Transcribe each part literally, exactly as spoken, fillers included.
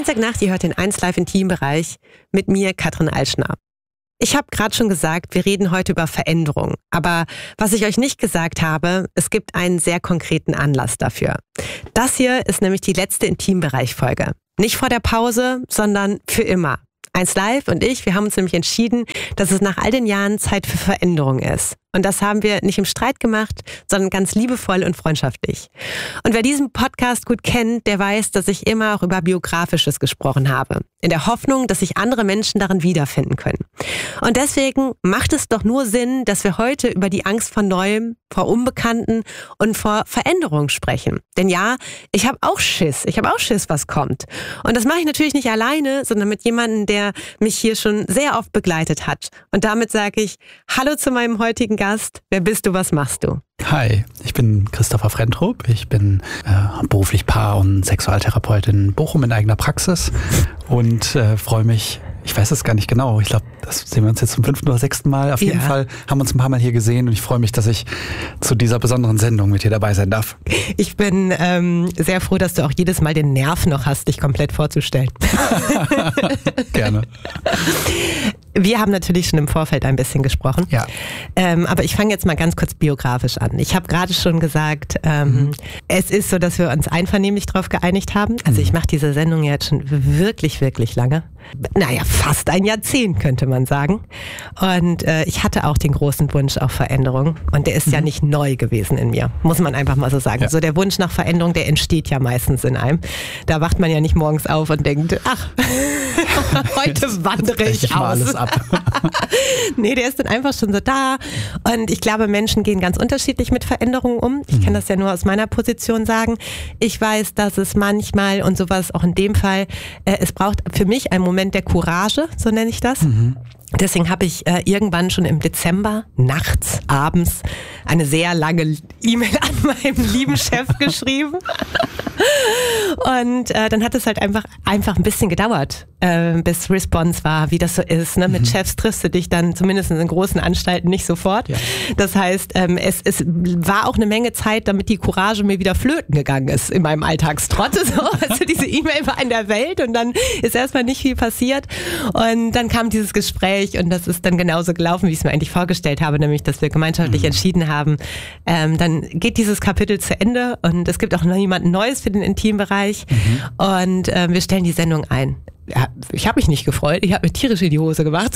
Dienstagnacht, ihr hört den eins Live Intimbereich mit mir, Katrin Altschner. Ich habe gerade schon gesagt, wir reden heute über Veränderung. Aber was ich euch nicht gesagt habe, es gibt einen sehr konkreten Anlass dafür. Das hier ist nämlich die letzte Intimbereich-Folge. Nicht vor der Pause, sondern für immer. eins Live und ich, wir haben uns nämlich entschieden, dass es nach all den Jahren Zeit für Veränderung ist. Und das haben wir nicht im Streit gemacht, sondern ganz liebevoll und freundschaftlich. Und wer diesen Podcast gut kennt, der weiß, dass ich immer auch über Biografisches gesprochen habe. In der Hoffnung, dass sich andere Menschen darin wiederfinden können. Und deswegen macht es doch nur Sinn, dass wir heute über die Angst vor Neuem, vor Unbekannten und vor Veränderung sprechen. Denn ja, ich habe auch Schiss. Ich habe auch Schiss, was kommt. Und das mache ich natürlich nicht alleine, sondern mit jemandem, der mich hier schon sehr oft begleitet hat. Und damit sage ich Hallo zu meinem heutigen Gast. Wer bist du, was machst du? Hi, ich bin Christopher Frentrup. Ich bin äh, beruflich Paar- und Sexualtherapeut in Bochum in eigener Praxis und äh, freue mich, ich weiß es gar nicht genau, ich glaube, das sehen wir uns jetzt zum fünften oder sechsten Mal. Auf jeden Ja. Fall haben wir uns ein paar Mal hier gesehen und ich freue mich, dass ich zu dieser besonderen Sendung mit dir dabei sein darf. Ich bin ähm, sehr froh, dass du auch jedes Mal den Nerv noch hast, dich komplett vorzustellen. Gerne. Wir haben natürlich schon im Vorfeld ein bisschen gesprochen. Ja. Ähm, aber ich fange jetzt mal ganz kurz biografisch an. Ich habe gerade schon gesagt, ähm, mhm. es ist so, dass wir uns einvernehmlich darauf geeinigt haben. Also mhm. ich mache diese Sendung jetzt schon wirklich, wirklich lange. Naja, fast ein Jahrzehnt könnte man sagen. Und äh, ich hatte auch den großen Wunsch auf Veränderung. Und der ist mhm. ja nicht neu gewesen in mir, muss man einfach mal so sagen. Ja. So der Wunsch nach Veränderung, der entsteht ja meistens in einem. Da wacht man ja nicht morgens auf und denkt, ach, heute wandere ich, ich aus. Alles ab. Nee, der ist dann einfach schon so da. Und ich glaube, Menschen gehen ganz unterschiedlich mit Veränderungen um. Ich kann das ja nur aus meiner Position sagen. Ich weiß, dass es manchmal, und sowas auch in dem Fall, äh, es braucht für mich einen Moment der Courage, so nenne ich das. Mhm. Deswegen habe ich äh, irgendwann schon im Dezember, nachts, abends, eine sehr lange E-Mail an meinen lieben Chef geschrieben. Und äh, dann hat es halt einfach einfach ein bisschen gedauert, äh, bis Response war, wie das so ist. Ne? Mit mhm. Chefs triffst du dich dann zumindest in großen Anstalten nicht sofort. Ja. Das heißt, ähm, es, es war auch eine Menge Zeit, damit die Courage mir wieder flöten gegangen ist in meinem Alltagstrott. So. Also diese E-Mail war in der Welt und dann ist erstmal nicht viel passiert. Und dann kam dieses Gespräch und das ist dann genauso gelaufen, wie ich es mir eigentlich vorgestellt habe, nämlich, dass wir gemeinschaftlich mhm. entschieden haben, ähm, dann geht dieses Kapitel zu Ende und es gibt auch noch jemand Neues für den Intimbereich mhm. und äh, wir stellen die Sendung ein. Ja, ich habe mich nicht gefreut, ich habe mir tierisch in die Hose gemacht.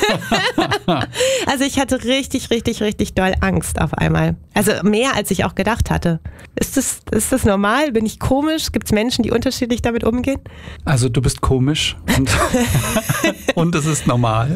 Also ich hatte richtig, richtig, richtig doll Angst auf einmal. Also mehr, als ich auch gedacht hatte. Ist das, ist das normal? Bin ich komisch? Gibt es Menschen, die unterschiedlich damit umgehen? Also du bist komisch und, und es ist normal.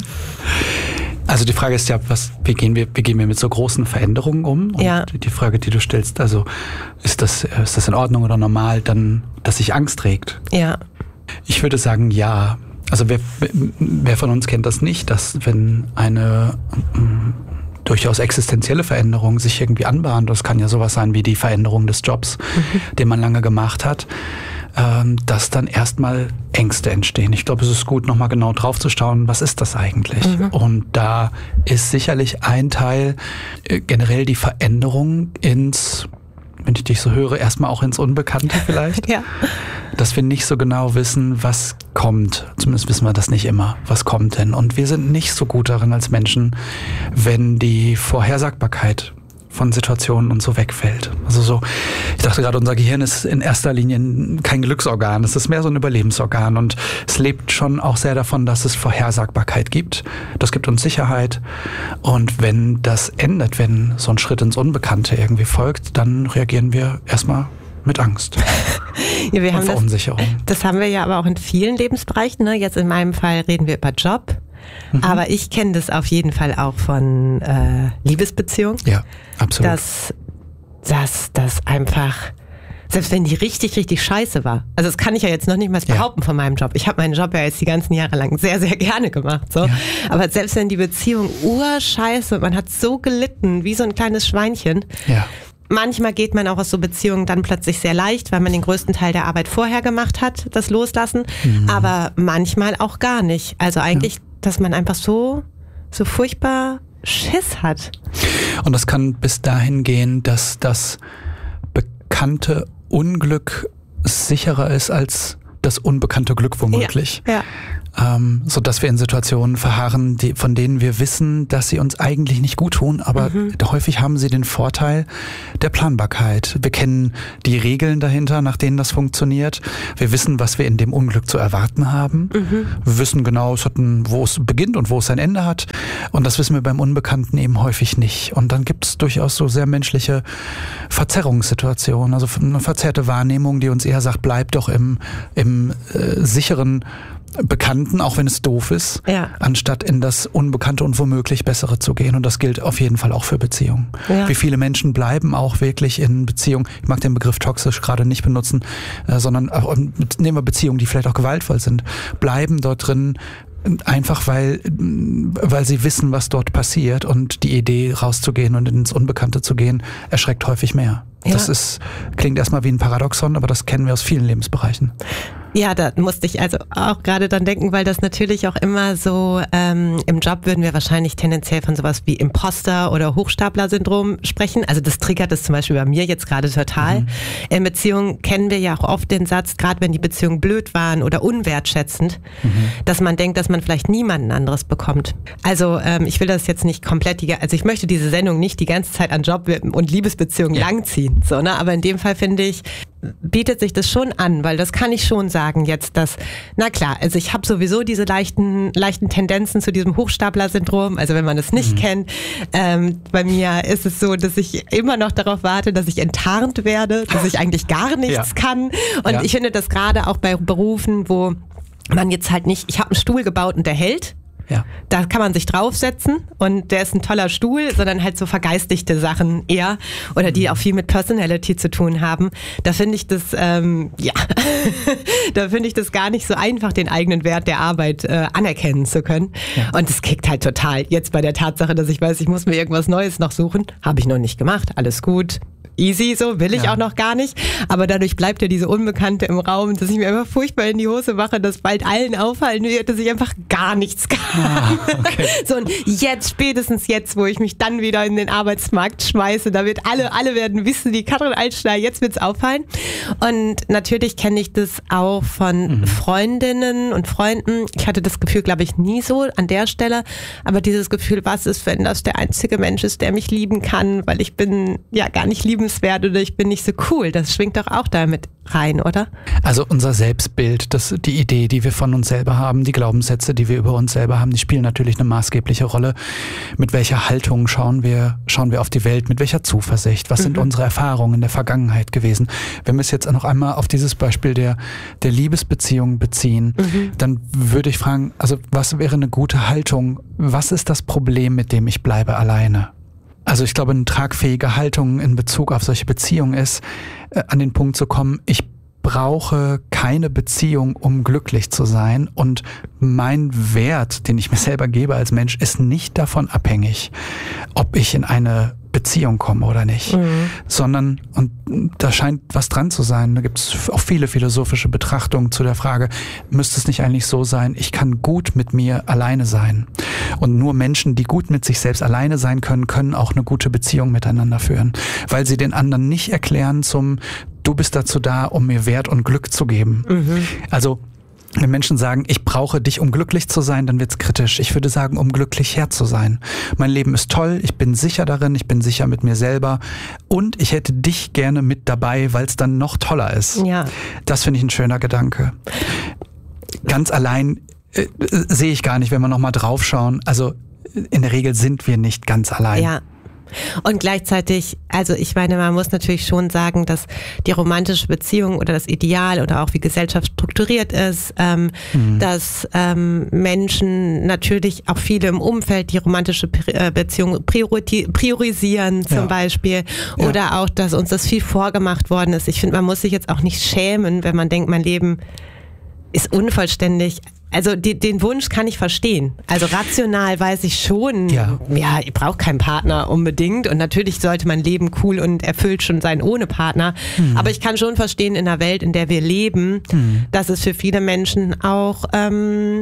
Also die Frage ist ja, was, wie gehen wir, wie gehen wir mit so großen Veränderungen um? Und ja. die Frage, die du stellst, also ist das, ist das in Ordnung oder normal, dann, dass sich Angst trägt? Ja. Ich würde sagen, ja. Also wer, wer von uns kennt das nicht, dass wenn eine m, durchaus existenzielle Veränderung sich irgendwie anbahnt, das kann ja sowas sein wie die Veränderung des Jobs, mhm. den man lange gemacht hat, ähm, dass dann erstmal Ängste entstehen. Ich glaube, es ist gut, nochmal genau drauf zu schauen, was ist das eigentlich? Mhm. Und da ist sicherlich ein Teil äh, generell die Veränderung ins, wenn ich dich so höre, erstmal auch ins Unbekannte vielleicht. Ja. Dass wir nicht so genau wissen, was kommt. Zumindest wissen wir das nicht immer. Was kommt denn? Und wir sind nicht so gut darin als Menschen, wenn die Vorhersagbarkeit von Situationen und so wegfällt. Also so, ich dachte gerade, unser Gehirn ist in erster Linie kein Glücksorgan. Es ist mehr so ein Überlebensorgan und es lebt schon auch sehr davon, dass es Vorhersagbarkeit gibt. Das gibt uns Sicherheit. Und wenn das endet, wenn so ein Schritt ins Unbekannte irgendwie folgt, dann reagieren wir erstmal mit Angst. Ja, wir haben und Verunsicherung. Das, das haben wir ja aber auch in vielen Lebensbereichen. Ne? Jetzt in meinem Fall reden wir über Job. Mhm. Aber ich kenne das auf jeden Fall auch von äh, Liebesbeziehungen. Ja, absolut. Dass das dass einfach, selbst wenn die richtig, richtig scheiße war. Also das kann ich ja jetzt noch nicht mal behaupten ja. von meinem Job. Ich habe meinen Job ja jetzt die ganzen Jahre lang sehr, sehr gerne gemacht. So. Ja. Aber selbst wenn die Beziehung urscheiße und man hat so gelitten, wie so ein kleines Schweinchen. Ja. Manchmal geht man auch aus so Beziehungen dann plötzlich sehr leicht, weil man den größten Teil der Arbeit vorher gemacht hat, das Loslassen. Mhm. Aber manchmal auch gar nicht. Also eigentlich, ja. dass man einfach so, so furchtbar Schiss hat. Und das kann bis dahin gehen, dass das bekannte Unglück sicherer ist als das unbekannte Glück womöglich. Ja, ja. Ähm, so dass wir in Situationen verharren, die, von denen wir wissen, dass sie uns eigentlich nicht gut tun, aber mhm. häufig haben sie den Vorteil der Planbarkeit. Wir kennen die Regeln dahinter, nach denen das funktioniert. Wir wissen, was wir in dem Unglück zu erwarten haben. Mhm. Wir wissen genau, es hat ein, wo es beginnt und wo es sein Ende hat. Und das wissen wir beim Unbekannten eben häufig nicht. Und dann gibt es durchaus so sehr menschliche Verzerrungssituationen, also eine verzerrte Wahrnehmung, die uns eher sagt, bleib doch im, im äh, sicheren Bekannten, auch wenn es doof ist, ja. anstatt in das Unbekannte und womöglich Bessere zu gehen. Und das gilt auf jeden Fall auch für Beziehungen. Ja. Wie viele Menschen bleiben auch wirklich in Beziehungen, ich mag den Begriff toxisch gerade nicht benutzen, äh, sondern auch, nehmen wir Beziehungen, die vielleicht auch gewaltvoll sind, bleiben dort drin, einfach weil, weil sie wissen, was dort passiert, und die Idee rauszugehen und ins Unbekannte zu gehen, erschreckt häufig mehr. Ja. Das ist, klingt erstmal wie ein Paradoxon, aber das kennen wir aus vielen Lebensbereichen. Ja, da musste ich also auch gerade dran denken, weil das natürlich auch immer so, ähm, im Job würden wir wahrscheinlich tendenziell von sowas wie Imposter- oder Hochstapler-Syndrom sprechen. Also das triggert es zum Beispiel bei mir jetzt gerade total. Mhm. In Beziehungen kennen wir ja auch oft den Satz, gerade wenn die Beziehungen blöd waren oder unwertschätzend, mhm. dass man denkt, dass man vielleicht niemanden anderes bekommt. Also ähm, ich will das jetzt nicht komplett, die, also ich möchte diese Sendung nicht die ganze Zeit an Job- und Liebesbeziehungen ja. langziehen. So, ne? Aber in dem Fall finde ich, bietet sich das schon an, weil das kann ich schon sagen jetzt, dass, na klar, also ich habe sowieso diese leichten leichten Tendenzen zu diesem Hochstapler-Syndrom, also wenn man es nicht mhm. kennt, ähm, bei mir ist es so, dass ich immer noch darauf warte, dass ich enttarnt werde, dass ich eigentlich gar nichts ja. kann, und ja. ich finde das gerade auch bei Berufen, wo man jetzt halt nicht, ich habe einen Stuhl gebaut und der hält. Ja. Da kann man sich draufsetzen und der ist ein toller Stuhl, sondern halt so vergeistigte Sachen eher, oder die auch viel mit Personality zu tun haben. Da finde ich das, ähm, ja, da finde ich das gar nicht so einfach, den eigenen Wert der Arbeit äh, anerkennen zu können. Ja. Und das kickt halt total. Jetzt bei der Tatsache, dass ich weiß, ich muss mir irgendwas Neues noch suchen, habe ich noch nicht gemacht. Alles gut. Easy, so will ich ja. auch noch gar nicht, aber dadurch bleibt ja diese Unbekannte im Raum, dass ich mir einfach furchtbar in die Hose mache, dass bald allen auffallen wird, dass ich einfach gar nichts kann. Ah, okay. So, und jetzt, spätestens jetzt, wo ich mich dann wieder in den Arbeitsmarkt schmeiße, da wird alle, alle werden wissen, die Katrin Altschner, jetzt wird's auffallen. Und natürlich kenne ich das auch von mhm. Freundinnen und Freunden. Ich hatte das Gefühl, glaube ich, nie so an der Stelle, aber dieses Gefühl, was ist, wenn das der einzige Mensch ist, der mich lieben kann, weil ich bin ja gar nicht liebenswert oder ich bin nicht so cool. Das schwingt doch auch damit rein, oder? Also unser Selbstbild, das, die Idee, die wir von uns selber haben, die Glaubenssätze, die wir über uns selber haben, die spielen natürlich eine maßgebliche Rolle. Mit welcher Haltung schauen wir, schauen wir auf die Welt, mit welcher Zuversicht? Was mhm. sind unsere Erfahrungen in der Vergangenheit gewesen? Wenn wir es jetzt noch einmal auf dieses Beispiel der, der Liebesbeziehung beziehen, mhm. dann würde ich fragen, also was wäre eine gute Haltung? Was ist das Problem, mit dem ich bleibe alleine? Also ich glaube, eine tragfähige Haltung in Bezug auf solche Beziehungen ist, äh, an den Punkt zu kommen, ich brauche keine Beziehung, um glücklich zu sein, und mein Wert, den ich mir selber gebe als Mensch, ist nicht davon abhängig, ob ich in eine Beziehung komme oder nicht, mhm. sondern, und da scheint was dran zu sein, da gibt es auch viele philosophische Betrachtungen zu der Frage, müsste es nicht eigentlich so sein, ich kann gut mit mir alleine sein, und nur Menschen, die gut mit sich selbst alleine sein können, können auch eine gute Beziehung miteinander führen, weil sie den anderen nicht erklären zum, du bist dazu da, um mir Wert und Glück zu geben. Mhm. Also wenn Menschen sagen, ich brauche dich, um glücklich zu sein, dann wird's kritisch. Ich würde sagen, um glücklich Herr zu sein. Mein Leben ist toll, ich bin sicher darin, ich bin sicher mit mir selber, und ich hätte dich gerne mit dabei, weil es dann noch toller ist. Ja. Das finde ich ein schöner Gedanke. Ganz allein äh, sehe ich gar nicht, wenn wir nochmal draufschauen. Also in der Regel sind wir nicht ganz allein. Ja. Und gleichzeitig, also ich meine, man muss natürlich schon sagen, dass die romantische Beziehung oder das Ideal oder auch wie Gesellschaft strukturiert ist, ähm, mhm. dass ähm, Menschen natürlich auch viele im Umfeld die romantische Beziehung priori- priorisieren zum ja. Beispiel, oder ja. auch, dass uns das viel vorgemacht worden ist. Ich finde, man muss sich jetzt auch nicht schämen, wenn man denkt, mein Leben ist unvollständig. Also die, den Wunsch kann ich verstehen. Also rational weiß ich schon, ja, ja ich brauche keinen Partner unbedingt, und natürlich sollte mein Leben cool und erfüllt schon sein ohne Partner. Hm. Aber ich kann schon verstehen, in der Welt, in der wir leben, hm. dass es für viele Menschen auch ähm,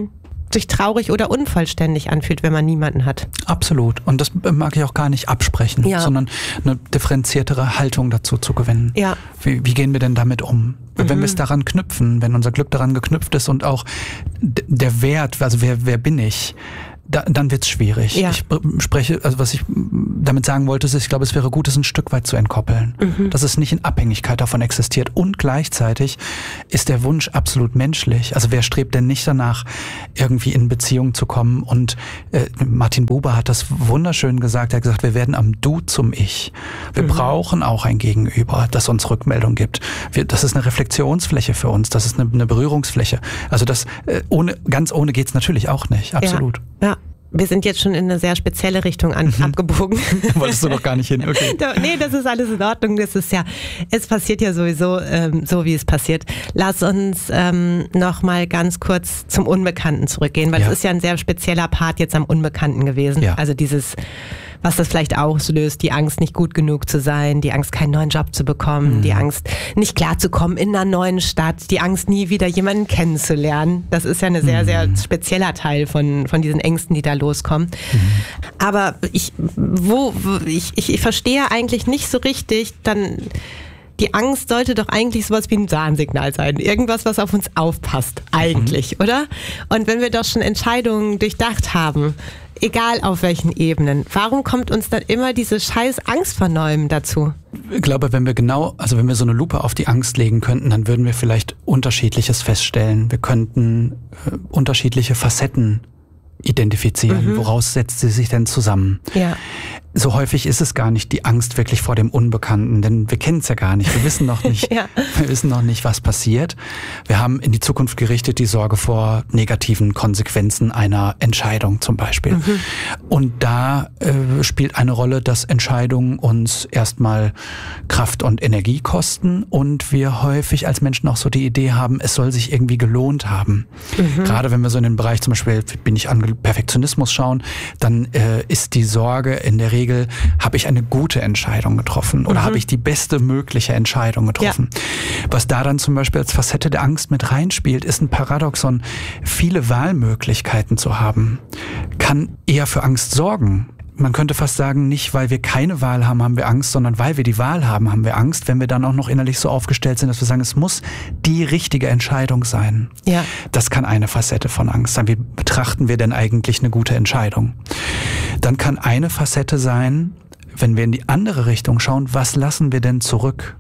sich traurig oder unvollständig anfühlt, wenn man niemanden hat. Absolut. Und das mag ich auch gar nicht absprechen, ja. sondern eine differenziertere Haltung dazu zu gewinnen. Ja. Wie, wie gehen wir denn damit um? Mhm. Wenn wir es daran knüpfen, wenn unser Glück daran geknüpft ist und auch d- der Wert, also wer, wer bin ich, Da, dann wird's schwierig. Ja. Ich spreche, also was ich damit sagen wollte, ist, ich glaube, es wäre gut, es ein Stück weit zu entkoppeln. Mhm. Dass es nicht in Abhängigkeit davon existiert. Und gleichzeitig ist der Wunsch absolut menschlich. Also wer strebt denn nicht danach, irgendwie in Beziehung zu kommen? Und äh, Martin Buber hat das wunderschön gesagt. Er hat gesagt, wir werden am Du zum Ich. Wir mhm. brauchen auch ein Gegenüber, das uns Rückmeldung gibt. Wir, das ist eine Reflexionsfläche für uns. Das ist eine, eine Berührungsfläche. Also das äh, ohne, ganz ohne geht's natürlich auch nicht. Absolut. Ja. ja. Wir sind jetzt schon in eine sehr spezielle Richtung an, mhm. abgebogen. Wolltest du noch gar nicht hin? Okay. Nee, das ist alles in Ordnung. Das ist ja, es passiert ja sowieso ähm, so, wie es passiert. Lass uns ähm, noch mal ganz kurz zum Unbekannten zurückgehen, weil es ja. ist ja ein sehr spezieller Part jetzt am Unbekannten gewesen. Ja. Also dieses, was das vielleicht auslöst, die Angst, nicht gut genug zu sein, die Angst, keinen neuen Job zu bekommen, mhm. die Angst, nicht klarzukommen in einer neuen Stadt, die Angst, nie wieder jemanden kennenzulernen. Das ist ja ein sehr, mhm. sehr spezieller Teil von, von diesen Ängsten, die da loskommen. Mhm. Aber ich, wo, wo ich, ich, ich verstehe eigentlich nicht so richtig, dann die Angst sollte doch eigentlich sowas wie ein Warnsignal sein. Irgendwas, was auf uns aufpasst, eigentlich, mhm. oder? Und wenn wir doch schon Entscheidungen durchdacht haben, egal auf welchen Ebenen, warum kommt uns dann immer diese scheiß Angst vor Neuem dazu? Ich glaube, wenn wir genau, also wenn wir so eine Lupe auf die Angst legen könnten, dann würden wir vielleicht Unterschiedliches feststellen. Wir könnten äh, unterschiedliche Facetten identifizieren. Mhm. Woraus setzt sie sich denn zusammen? Ja. So häufig ist es gar nicht die Angst wirklich vor dem Unbekannten, denn wir kennen es ja gar nicht. Wir wissen noch nicht, ja. wir wissen noch nicht, was passiert. Wir haben in die Zukunft gerichtet die Sorge vor negativen Konsequenzen einer Entscheidung zum Beispiel. Mhm. Und da äh, spielt eine Rolle, dass Entscheidungen uns erstmal Kraft und Energie kosten und wir häufig als Menschen auch so die Idee haben, es soll sich irgendwie gelohnt haben. Mhm. Gerade wenn wir so in den Bereich zum Beispiel, bin ich an Perfektionismus schauen, dann äh, ist die Sorge in der Regel, habe ich eine gute Entscheidung getroffen oder mhm. habe ich die beste mögliche Entscheidung getroffen. Ja. Was da dann zum Beispiel als Facette der Angst mit reinspielt, ist ein Paradoxon. Viele Wahlmöglichkeiten zu haben, kann eher für Angst sorgen. Man könnte fast sagen, nicht weil wir keine Wahl haben, haben wir Angst, sondern weil wir die Wahl haben, haben wir Angst, wenn wir dann auch noch innerlich so aufgestellt sind, dass wir sagen, es muss die richtige Entscheidung sein. Ja. Das kann eine Facette von Angst sein. Wie betrachten wir denn eigentlich eine gute Entscheidung? Dann kann eine Facette sein, wenn wir in die andere Richtung schauen, was lassen wir denn zurück?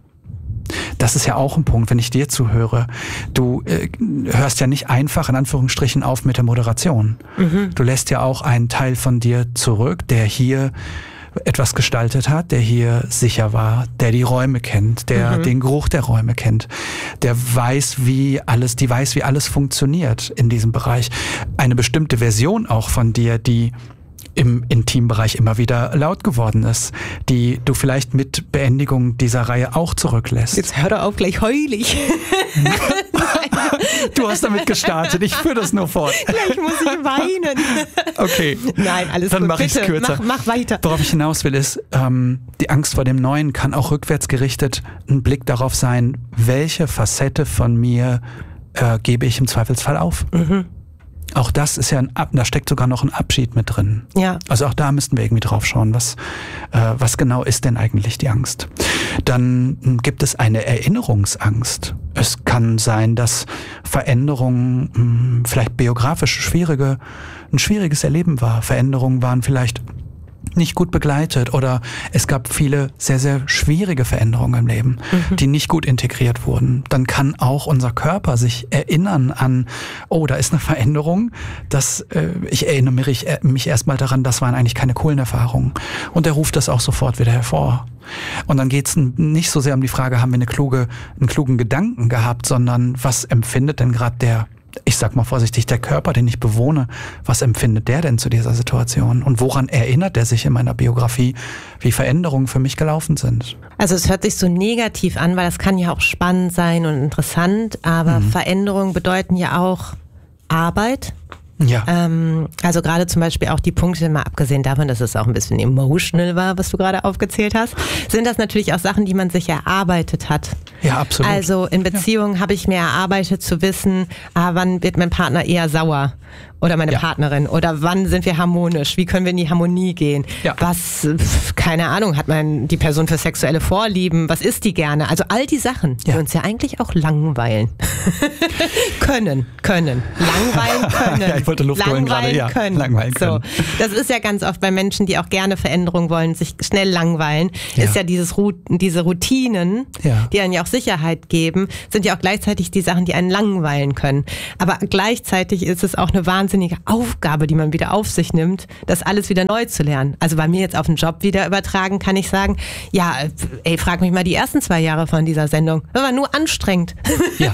Das ist ja auch ein Punkt, wenn ich dir zuhöre. Du äh, hörst ja nicht einfach in Anführungsstrichen auf mit der Moderation. Mhm. Du lässt ja auch einen Teil von dir zurück, der hier etwas gestaltet hat, der hier sicher war, der die Räume kennt, der mhm. den Geruch der Räume kennt, der weiß, wie alles, die weiß, wie alles funktioniert in diesem Bereich. Eine bestimmte Version auch von dir, die im Intimbereich immer wieder laut geworden ist, die du vielleicht mit Beendigung dieser Reihe auch zurücklässt. Jetzt hör doch auf, gleich heulig. Du hast damit gestartet, ich führe das nur fort. Gleich muss ich weinen. Okay. Nein, alles Dann gut, mach bitte, ich's kürzer. Mach, mach weiter. Worauf ich hinaus will, ist, ähm, die Angst vor dem Neuen kann auch rückwärts gerichtet ein Blick darauf sein, welche Facette von mir äh, gebe ich im Zweifelsfall auf. Mhm. Auch das ist ja ein Ab, da steckt sogar noch ein Abschied mit drin. Ja. Also auch da müssten wir irgendwie drauf schauen, was, äh, was genau ist denn eigentlich die Angst. Dann m, gibt es eine Erinnerungsangst. Es kann sein, dass Veränderungen m, vielleicht biografisch schwierige, ein schwieriges Erleben war. Veränderungen waren vielleicht nicht gut begleitet oder es gab viele sehr, sehr schwierige Veränderungen im Leben, mhm. die nicht gut integriert wurden. Dann kann auch unser Körper sich erinnern an, oh, da ist eine Veränderung, das, äh, ich erinnere mich, äh, mich erstmal daran, das waren eigentlich keine coolen Erfahrungen. Und er ruft das auch sofort wieder hervor. Und dann geht es nicht so sehr um die Frage, haben wir eine kluge, einen klugen Gedanken gehabt, sondern was empfindet denn gerade der, ich sag mal vorsichtig, der Körper, den ich bewohne, was empfindet der denn zu dieser Situation? Und woran erinnert er sich in meiner Biografie, wie Veränderungen für mich gelaufen sind? Also es hört sich so negativ an, weil das kann ja auch spannend sein und interessant, aber mhm. Veränderungen bedeuten ja auch Arbeit, Ja. Ähm, also gerade zum Beispiel auch die Punkte, mal abgesehen davon, dass es auch ein bisschen emotional war, was du gerade aufgezählt hast, sind das natürlich auch Sachen, die man sich erarbeitet hat. Ja, absolut. Also in Beziehungen ja. habe ich mir erarbeitet zu wissen, ah, wann wird mein Partner eher sauer oder meine ja. Partnerin oder wann sind wir harmonisch, wie können wir in die Harmonie gehen, ja. was, keine Ahnung, hat man die Person für sexuelle Vorlieben, was isst die gerne, also all die Sachen, die ja. uns ja eigentlich auch langweilen. können, können, langweilen können. Ja, ich wollte Luft holen gerade, ja, können. langweilen können. So, das ist ja ganz oft bei Menschen, die auch gerne Veränderung wollen, sich schnell langweilen, ja. ist ja dieses, diese Routinen, ja. die einen ja auch Sicherheit geben, sind ja auch gleichzeitig die Sachen, die einen langweilen können. Aber gleichzeitig ist es auch eine wahnsinnige Aufgabe, die man wieder auf sich nimmt, das alles wieder neu zu lernen. Also bei mir jetzt auf den Job wieder übertragen, kann ich sagen, ja, ey, frag mich mal die ersten zwei Jahre von dieser Sendung. Das war nur anstrengend. Ja.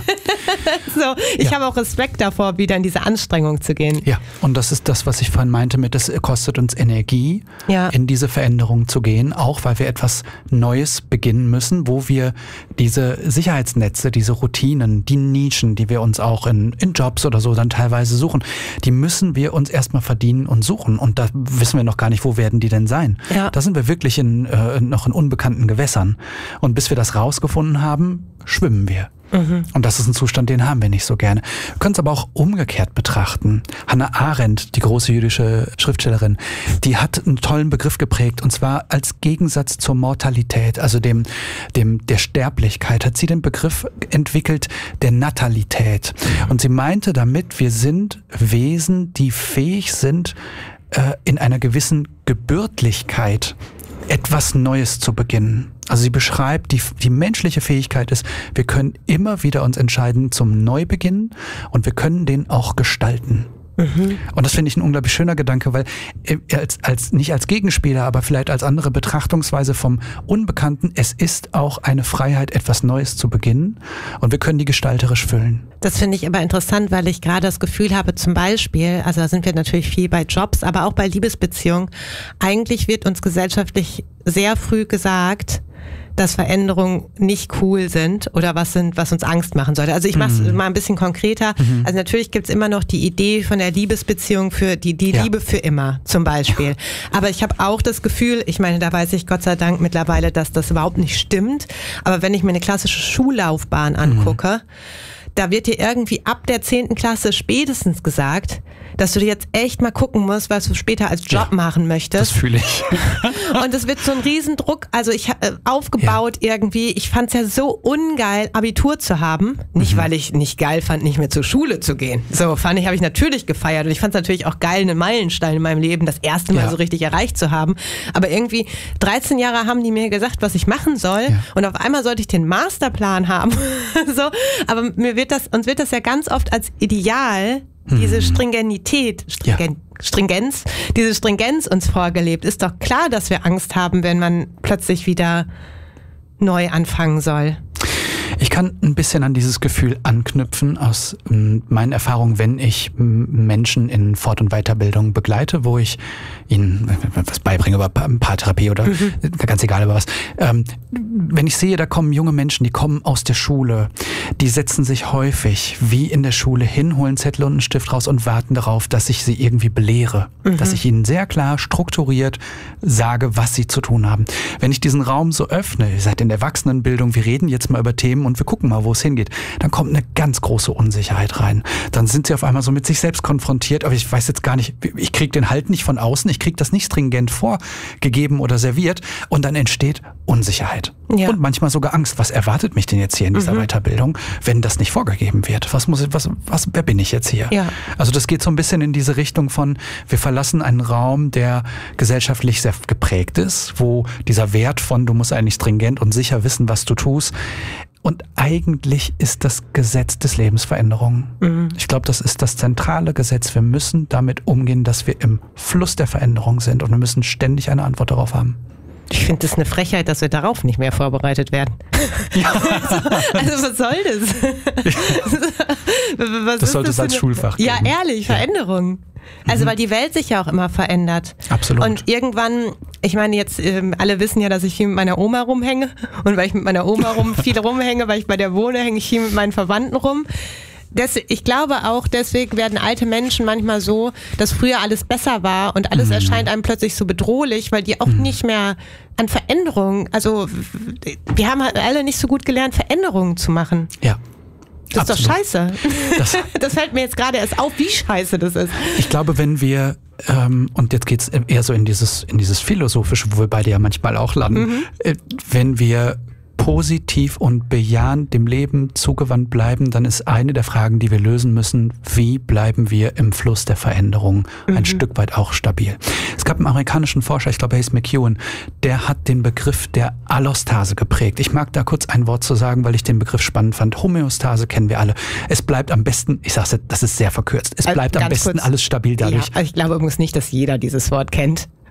so, ich ja. habe auch Respekt davor, wieder in diese Anstrengung zu gehen. Ja, und das ist das, was ich vorhin meinte mit, das kostet uns Energie, ja. in diese Veränderung zu gehen, auch weil wir etwas Neues beginnen müssen, wo wir diese Sicherheitsnetze, diese Routinen, die Nischen, die wir uns auch in, in Jobs oder so dann teilweise suchen, die müssen wir uns erstmal verdienen und suchen. Und da wissen wir noch gar nicht, wo werden die denn sein. Ja. Da sind wir wirklich in, äh, noch in unbekannten Gewässern. Und bis wir das rausgefunden haben, schwimmen wir. Mhm. Und das ist ein Zustand, den haben wir nicht so gerne. Wir können es aber auch umgekehrt betrachten. Hannah Arendt, die große jüdische Schriftstellerin, die hat einen tollen Begriff geprägt, und zwar als Gegensatz zur Mortalität, also dem, dem der Sterblichkeit, hat sie den Begriff entwickelt der Natalität. Und sie meinte damit, wir sind Wesen, die fähig sind, äh, in einer gewissen Gebürtlichkeit etwas Neues zu beginnen. Also sie beschreibt, die, die menschliche Fähigkeit ist, wir können immer wieder uns entscheiden zum Neubeginn und wir können den auch gestalten. Mhm. Und das finde ich ein unglaublich schöner Gedanke, weil als, als, nicht als Gegenspieler, aber vielleicht als andere Betrachtungsweise vom Unbekannten, es ist auch eine Freiheit, etwas Neues zu beginnen, und wir können die gestalterisch füllen. Das finde ich aber interessant, weil ich gerade das Gefühl habe, zum Beispiel, also da sind wir natürlich viel bei Jobs, aber auch bei Liebesbeziehungen, eigentlich wird uns gesellschaftlich sehr früh gesagt, dass Veränderungen nicht cool sind oder was sind, was uns Angst machen sollte. Also ich mache es mhm. mal ein bisschen konkreter. Mhm. Also natürlich gibt's immer noch die Idee von der Liebesbeziehung für die, die ja. Liebe für immer zum Beispiel. Ja. Aber ich habe auch das Gefühl, ich meine, da weiß ich Gott sei Dank mittlerweile, dass das überhaupt nicht stimmt. Aber wenn ich mir eine klassische Schullaufbahn angucke, mhm. da wird dir irgendwie ab der zehnten Klasse spätestens gesagt, dass du dir jetzt echt mal gucken musst, was du später als Job ja, machen möchtest. Das fühle ich. Und es wird so ein Riesendruck, also ich äh, aufgebaut ja. irgendwie. Ich fand es ja so ungeil, Abitur zu haben. Nicht, mhm. weil ich nicht geil fand, nicht mehr zur Schule zu gehen. So fand ich, habe ich natürlich gefeiert. Und ich fand es natürlich auch geil, einen Meilenstein in meinem Leben, das erste Mal ja. so richtig erreicht zu haben. Aber irgendwie dreizehn Jahre haben die mir gesagt, was ich machen soll. Ja. Und auf einmal sollte ich den Masterplan haben. so, aber mir wird das, uns wird das ja ganz oft als Ideal, diese Stringenität, Stringen, ja. Stringenz, diese Stringenz uns vorgelebt. Ist doch klar, dass wir Angst haben, wenn man plötzlich wieder neu anfangen soll. Ich kann ein bisschen an dieses Gefühl anknüpfen aus m, meinen Erfahrungen, wenn ich m, Menschen in Fort- und Weiterbildung begleite, wo ich ihnen was beibringe über Paartherapie oder mhm. ganz egal über was. Ähm, wenn ich sehe, da kommen junge Menschen, die kommen aus der Schule, die setzen sich häufig wie in der Schule hin, holen Zettel und einen Stift raus und warten darauf, dass ich sie irgendwie belehre. Mhm. Dass ich ihnen sehr klar, strukturiert sage, was sie zu tun haben. Wenn ich diesen Raum so öffne, ihr seid in der Erwachsenenbildung, wir reden jetzt mal über Themen und wir gucken mal, wo es hingeht, dann kommt eine ganz große Unsicherheit rein. Dann sind sie auf einmal so mit sich selbst konfrontiert, aber ich weiß jetzt gar nicht, ich kriege den Halt nicht von außen, ich kriege das nicht stringent vorgegeben oder serviert, und dann entsteht Unsicherheit. Ja. Und manchmal sogar Angst. Was erwartet mich denn jetzt hier in dieser mhm. Weiterbildung, wenn das nicht vorgegeben wird? Was muss ich, was, was, wer bin ich jetzt hier? Ja. Also das geht so ein bisschen in diese Richtung von, wir verlassen einen Raum, der gesellschaftlich sehr geprägt ist, wo dieser Wert von, du musst eigentlich stringent und sicher wissen, was du tust. Und eigentlich ist das Gesetz des Lebens Veränderung. Mhm. Ich glaube, das ist das zentrale Gesetz. Wir müssen damit umgehen, dass wir im Fluss der Veränderung sind, und wir müssen ständig eine Antwort darauf haben. Ich finde das eine Frechheit, dass wir darauf nicht mehr vorbereitet werden. Ja. Also was soll das? Was das sollte es als Schulfach geben. Ja, ehrlich, Veränderung. Also mhm. weil die Welt sich ja auch immer verändert. Absolut. Und irgendwann, ich meine jetzt, ähm, alle wissen ja, dass ich viel mit meiner Oma rumhänge. Und weil ich mit meiner Oma rum viel rumhänge, weil ich bei der wohne, hänge ich viel mit meinen Verwandten rum. das, ich glaube auch, deswegen werden alte Menschen manchmal so, dass früher alles besser war und alles mhm. erscheint einem plötzlich so bedrohlich, weil die auch mhm. nicht mehr an Veränderungen, also wir haben halt alle nicht so gut gelernt, Veränderungen zu machen. Ja. Das Absolut. Ist doch scheiße. Das, das fällt mir jetzt gerade erst auf, wie scheiße das ist. Ich glaube, wenn wir, ähm, und jetzt geht's eher so in dieses, in dieses Philosophische, wo wir beide ja manchmal auch landen, mhm. äh, wenn wir positiv und bejahend dem Leben zugewandt bleiben, dann ist eine der Fragen, die wir lösen müssen, wie bleiben wir im Fluss der Veränderung ein mhm. Stück weit auch stabil. Es gab einen amerikanischen Forscher, ich glaube, er hieß McEwen, der hat den Begriff der Allostase geprägt. Ich mag da kurz ein Wort zu sagen, weil ich den Begriff spannend fand. Homöostase kennen wir alle. Es bleibt am besten, ich sage es, das ist sehr verkürzt, es bleibt also am besten kurz, alles stabil dadurch. Ja, also ich glaube übrigens nicht, dass jeder dieses Wort kennt.